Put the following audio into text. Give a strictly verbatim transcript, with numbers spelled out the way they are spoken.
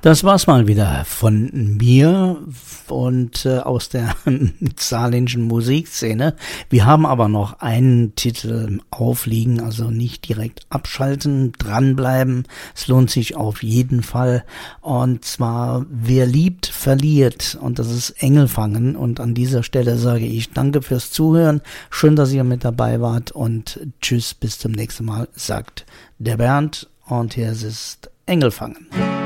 Das war's mal wieder von mir und äh, aus der saarländischen Musikszene. Wir haben aber noch einen Titel aufliegen, also nicht direkt abschalten, dranbleiben. Es lohnt sich auf jeden Fall. Und zwar, wer liebt, verliert. Und das ist Engelfangen. Und an dieser Stelle sage ich danke fürs Zuhören. Schön, dass ihr mit dabei wart und tschüss, bis zum nächsten Mal, sagt der Bernd. Und hier ist Engelfangen.